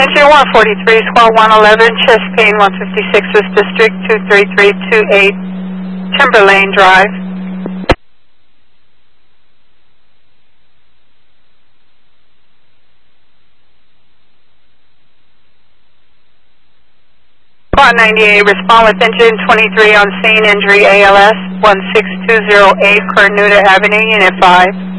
Engine 143, squad 111, chest pain 156th District 23328, Timberlane Drive. Squad 98, respond with engine 23 on scene, injury ALS 16208, Cornuda Avenue, Unit 5.